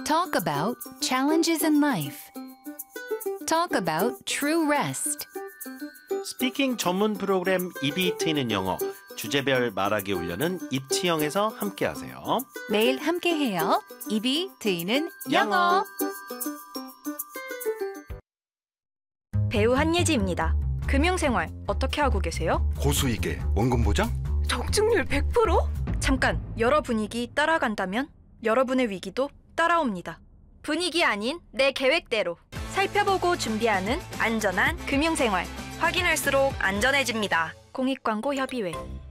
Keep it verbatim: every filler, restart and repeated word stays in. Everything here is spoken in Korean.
Talk about challenges in life. Talk about true rest. 스피킹 전문 프로그램 입이 트이는 영어 주제별 말하기 훈련은 입치영에서 함께하세요. 매일 함께해요. 입이 트이는 영어. 배우 한예지입니다. 금융생활 어떻게 하고 계세요? 고수익에 원금 보장? 적중률 백 퍼센트? 잠깐, 여러 분위기 따라간다면 여러분의 위기도 따라옵니다. 분위기 아닌 내 계획대로 살펴보고 준비하는 안전한 금융생활. 확인할수록 안전해집니다. 공익광고 협의회.